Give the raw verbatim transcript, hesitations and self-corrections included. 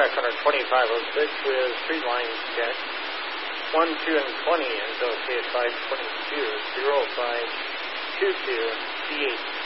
track one twenty-five oh six with three lines check. one, two, and twenty is okay at five twenty-two. zero, five, two, two, D eight.